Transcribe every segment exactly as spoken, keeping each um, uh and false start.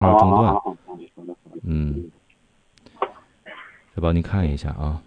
号中断。 哦哦哦哦嗯，再帮您看一下啊，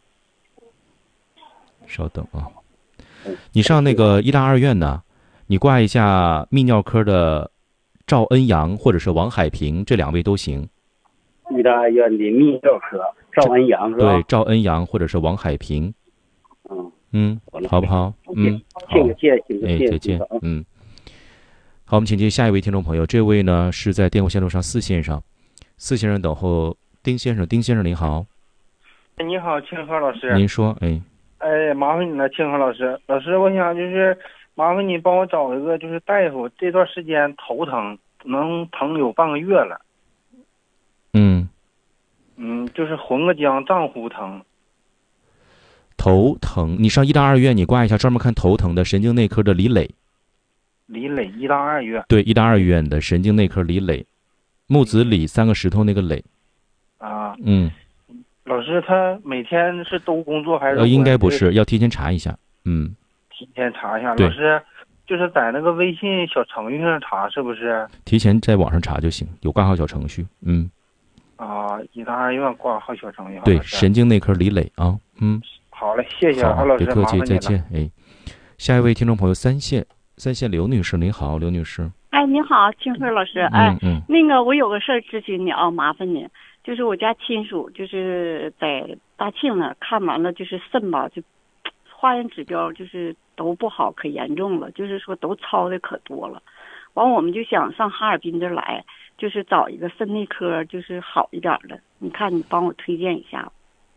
稍等啊。你上那个医大二院呢，你挂一下泌尿科的赵恩阳或者是王海平，这两位都行。 医大二院的泌尿科赵恩阳是吧？ 对，赵恩阳或者是王海平。 嗯嗯，好不好？嗯，好。 谢谢谢谢， 哎，再见。嗯，好，我们请接下一位听众朋友，这位呢是在电话线路上四线上，四先生等候丁先生，丁先生您好。 你好，清河老师。 您说，哎。 哎，麻烦你了，清河老师。老师，我想就是麻烦你帮我找一个就是大夫，这段时间头疼，能疼有半个月了。 嗯。 嗯，就是浑个浆，胀乎疼。 头疼，你上医大二院，你挂一下专门看头疼的神经内科的李磊。 李磊，医大二院。 对，医大二院的神经内科李磊，木子李三个石头那个磊。 啊。 嗯。 老师，他每天是都工作还是？ 呃，应该不是，要提前查一下。嗯。 提前查一下，老师，就是在那个微信小程序上查，是不是？ 提前在网上查就行，有挂号小程序。嗯。 啊，医大二院挂号小程序。 对，神经内科李磊啊。嗯。 好嘞，谢谢啊，老师， 别客气，再见。哎，下一位听众朋友，三线，三线刘女士，您好，刘女士。 哎，你好，清慧老师。哎， 嗯嗯， 那个我有个事儿咨询你啊，麻烦你。就是我家亲属，就是在大庆那看完了，就是肾吧，就化验指标就是都不好，可严重了，就是说都超的可多了。完，我们就想上哈尔滨这来，就是找一个肾内科，就是好一点的。你看，你帮我推荐一下。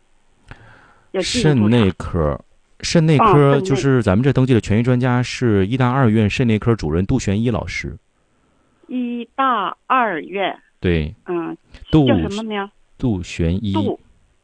肾内科，肾内科就是咱们这登记的权威专家是医大二院肾内科主任杜玄一老师。 医大二院。 对， 嗯， 杜叫什么名？ 杜玄一。 杜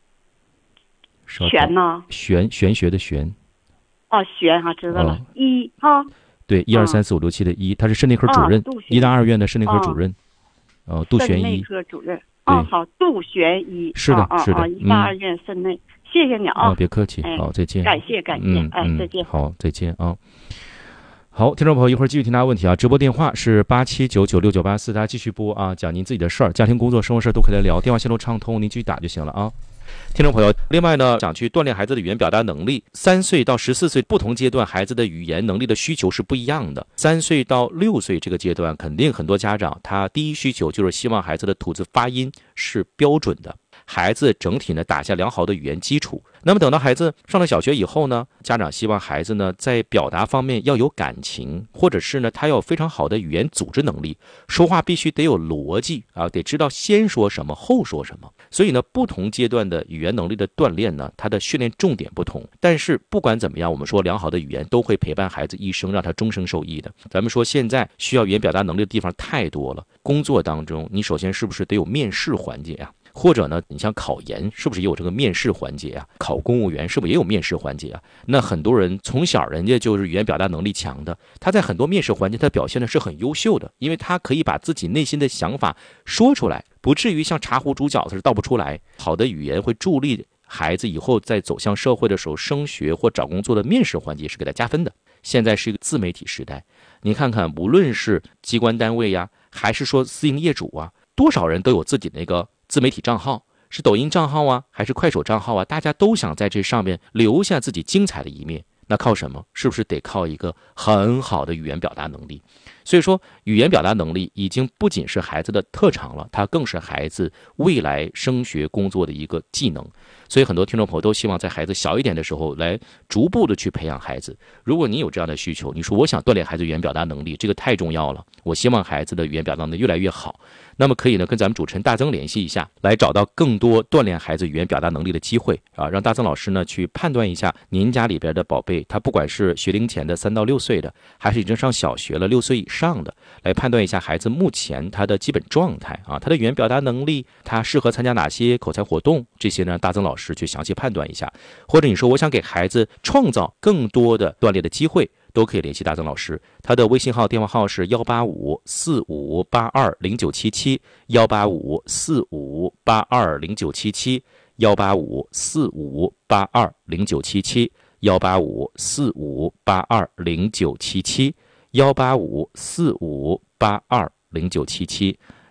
玄呢？ 玄玄学的玄。 哦，玄哈，知道了。一哈。 对，一二三四五六七的一，他是肾内科主任，医大二院的肾内科主任。哦，杜玄一。 肾内科主任。哦，好，杜玄一。 是的，是的。 医大二院肾内，谢谢你啊。 别客气，好，再见。 感谢感谢，哎，再见。 好，再见啊。好，听众朋友，一会儿继续听大家问题啊！直播电话是八七九九六九八四，大家继续拨啊，讲您自己的事儿，家庭、工作、生活事儿都可以来聊，电话线路畅通，您继续打就行了啊。听众朋友，另外呢，想去锻炼孩子的语言表达能力，三岁到十四岁不同阶段孩子的语言能力的需求是不一样的。三岁到六岁这个阶段，肯定很多家长他第一需求就是希望孩子的吐字发音是标准的。孩子整体呢打下良好的语言基础。那么等到孩子上了小学以后呢，家长希望孩子呢在表达方面要有感情，或者是呢他要有非常好的语言组织能力，说话必须得有逻辑啊，得知道先说什么后说什么。所以呢不同阶段的语言能力的锻炼呢，它的训练重点不同。但是不管怎么样，我们说良好的语言都会陪伴孩子一生，让他终生受益的。咱们说现在需要语言表达能力的地方太多了，工作当中你首先是不是得有面试环节啊？或者呢，你像考研是不是也有这个面试环节啊？考公务员是不是也有面试环节啊？那很多人从小人家就是语言表达能力强的，他在很多面试环节他表现的是很优秀的，因为他可以把自己内心的想法说出来，不至于像茶壶煮饺子是倒不出来。好的语言会助力孩子以后在走向社会的时候，升学或找工作的面试环节是给他加分的。现在是一个自媒体时代，你看看无论是机关单位呀，还是说私营业主啊，多少人都有自己那个自媒体账号，是抖音账号啊，还是快手账号啊？大家都想在这上面留下自己精彩的一面，那靠什么？是不是得靠一个很好的语言表达能力？所以说，语言表达能力已经不仅是孩子的特长了，它更是孩子未来升学工作的一个技能。所以很多听众朋友都希望在孩子小一点的时候来逐步的去培养孩子。如果你有这样的需求，你说我想锻炼孩子语言表达能力，这个太重要了，我希望孩子的语言表达能力越来越好，那么可以呢跟咱们主持人大曾联系一下，来找到更多锻炼孩子语言表达能力的机会啊，让大曾老师呢去判断一下您家里边的宝贝，他不管是学龄前的三到六岁的，还是已经上小学了六岁以上的，来判断一下孩子目前他的基本状态啊，他的语言表达能力，他适合参加哪些口才活动，这些呢大曾老师去详细判断一下。或者你说我想给孩子创造更多的锻炼的机会，都可以联系大曾老师，他的微信号电话号是幺八五四五八二零九七七，幺八五四五八二零九七七，幺八五四五八二零九七七，幺八五四五八二零九七七，幺八五四五八二零九七七。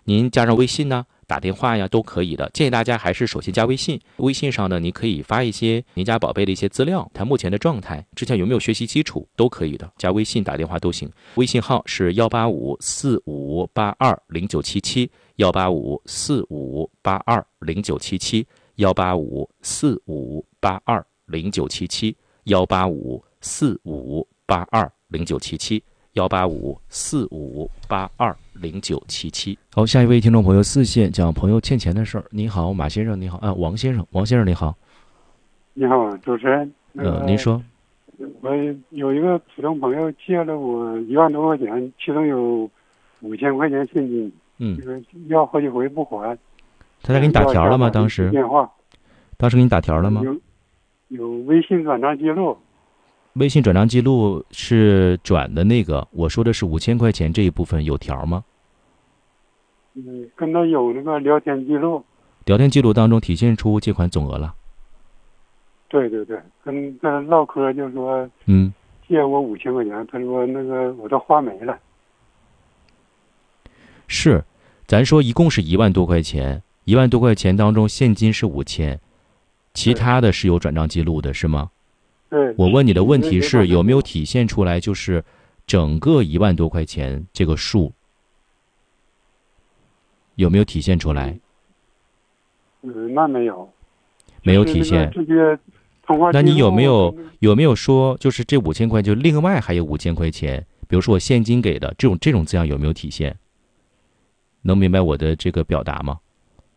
您加上微信呢，打电话呀都可以的。建议大家还是首先加微信，微信上呢，你可以发一些您家宝贝的一些资料，他目前的状态，之前有没有学习基础都可以的，加微信打电话都行。微信号是幺八五四五八二零九七七，幺八五四五八二零九七七，幺八五四五八二零九七七，幺八五四五八二零九七七。幺八五四五八二零九七七。好，下一位听众朋友四线讲朋友欠钱的事儿。你好，马先生，你好啊，王先生，王先生你好。 你好，主持人。 呃，您说。 我有一个普通朋友借了我一万多块钱，其中有五千块钱现金， 嗯， 就是要好几回不还。 他在给你打条了吗？当时电话。 当时给你打条了吗？ 有有微信转账记录。 微信转账记录是转的那个，我说的是五千块钱这一部分有条吗？ 嗯，跟他有那个聊天记录。 聊天记录当中体现出借款总额了。 对对对，跟他唠嗑就说， 嗯， 借我五千块钱，他说那个我都花没了。 是，咱说一共是一万多块钱，一万多块钱当中现金是五千，其他的是有转账记录的，是吗？ 对， 我问你的问题是有没有体现出来，就是整个一万多块钱这个数有没有体现出来？ 嗯，那没有， 没有体现。 这些通话记录， 那你有没有有没有说，就是这五千块，就另外还有五千块钱，比如说我现金给的这种这种字样有没有体现？能明白我的这个表达吗？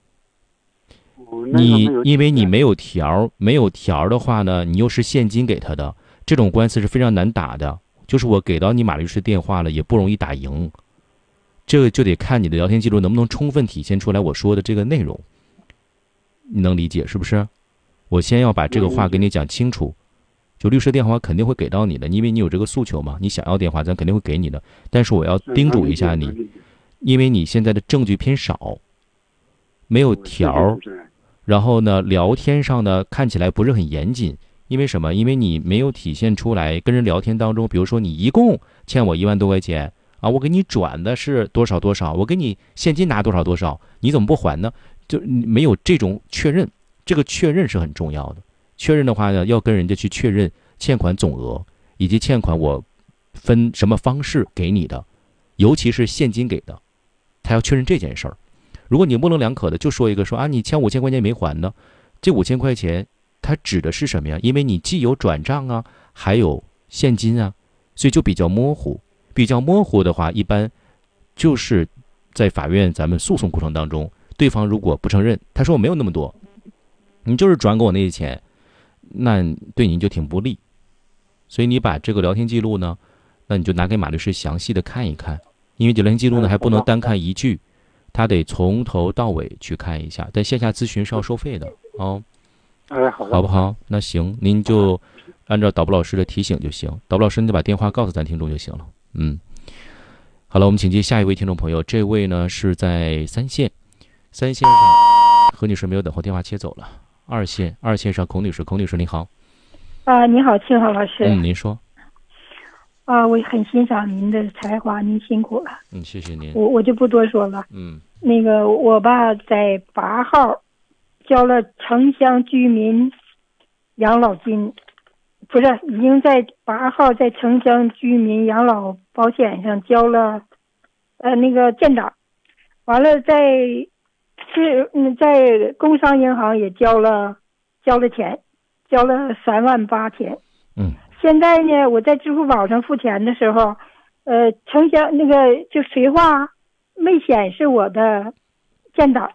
你因为你没有条，没有条的话呢，你又是现金给他的，这种官司是非常难打的。就是我给到你马律师电话了，也不容易打赢。这个就得看你的聊天记录能不能充分体现出来我说的这个内容。你能理解是不是？我先要把这个话给你讲清楚。就律师电话肯定会给到你的，因为你有这个诉求嘛，你想要电话咱肯定会给你的。但是我要叮嘱一下你，因为你现在的证据偏少，没有条。然后呢，聊天上呢看起来不是很严谨，因为什么？因为你没有体现出来跟人聊天当中，比如说你一共欠我一万多块钱啊，我给你转的是多少多少，我给你现金拿多少多少，你怎么不还呢？就没有这种确认，这个确认是很重要的。确认的话呢，要跟人家去确认欠款总额以及欠款我分什么方式给你的，尤其是现金给的，他要确认这件事儿。如果你模棱两可的就说一个说啊，你欠五千块钱没还呢，这五千块钱它指的是什么呀？因为你既有转账啊，还有现金啊，所以就比较模糊。比较模糊的话，一般就是在法院咱们诉讼过程当中，对方如果不承认，他说我没有那么多，你就是转给我那些钱，那对你就挺不利。所以你把这个聊天记录呢，那你就拿给马律师详细的看一看，因为这聊天记录呢还不能单看一句。他得从头到尾去看一下，但线下咨询是要收费的哦。 哎，好， 好不好？那行，您就按照导播老师的提醒就行。导播老师，你就把电话告诉咱听众就行了。嗯，好了，我们请接下一位听众朋友。这位呢是在三线，三线上何女士没有等候电话切走了。二线，二线上孔女士，孔女士你好。 啊，你好，庆浩老师。 嗯，您说。 啊，我很欣赏您的才华，您辛苦了。 嗯，谢谢您。 我我就不多说了。 嗯， 那个我爸在八号交了城乡居民养老金，不是已经在八号在城乡居民养老保险上交了，呃，那个建档，完了在是嗯在工商银行也交了交了钱，交了三万八千。 嗯。 现在呢，我在支付宝上付钱的时候，呃，城乡那个就绥化没显示我的建档。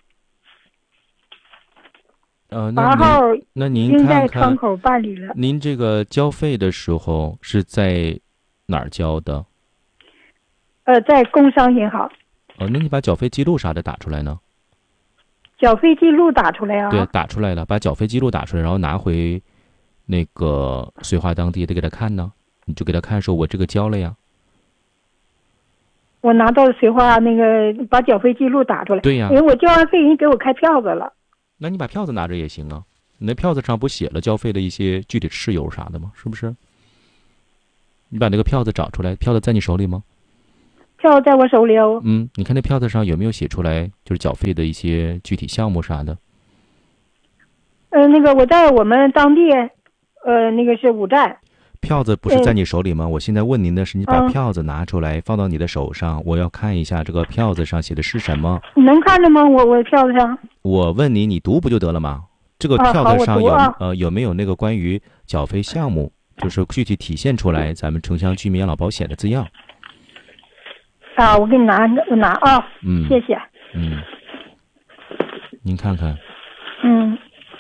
呃， 八号那您已经在看窗口办理了。 您这个交费的时候是在哪儿交的？ 呃，在工商银行。 哦，那你把缴费记录啥的打出来呢？ 缴费记录打出来啊？ 对，打出来了，把缴费记录打出来，然后拿回。那个绥化当地得给他看呢，你就给他看说我这个交了呀。 我拿到绥化那个把缴费记录打出来。 对呀， 因为我交完费人给我开票子了。 那你把票子拿着也行啊，你那票子上不写了交费的一些具体事由啥的吗？是不是？你把那个票子找出来，票子在你手里吗？ 票在我手里哦。 嗯，你看那票子上有没有写出来，就是缴费的一些具体项目啥的？ 呃，那个我在我们当地，呃，那个是五站。 票子不是在你手里吗？ 嗯、 我现在问您的是，你把嗯、 票子拿出来放到你的手上，我要看一下这个票子上写的是什么。 你能看着吗？我我票子上。 我问你，你读不就得了吗？这个票子上有、 啊啊、 呃有没有那个关于缴费项目，就是具体体现出来咱们城乡居民养老保险的字样？ 啊，我给你拿，我拿啊。 嗯， 谢谢。 嗯，您看看。 嗯。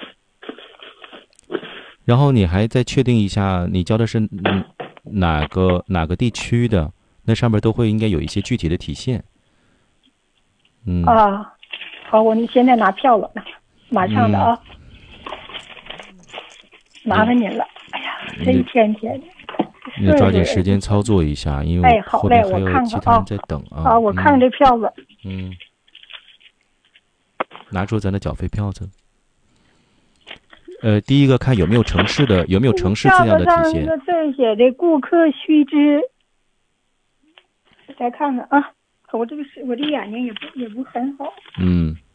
然后你还再确定一下，你交的是嗯哪个哪个地区的，那上面都会应该有一些具体的体现。嗯。 啊，好，我现在拿票了，马上的啊。嗯、麻烦您了，哎呀，这一天天的。 你抓紧时间操作一下，因为后面还有其他人在等啊。 啊，我看看这票子。 嗯。拿出咱的缴费票子。呃，第一个看有没有城市的，有没有城市字样的体现。 票子上那个字写的顾客须知。再看看啊，我这个是我这眼睛也不也不很好。 嗯。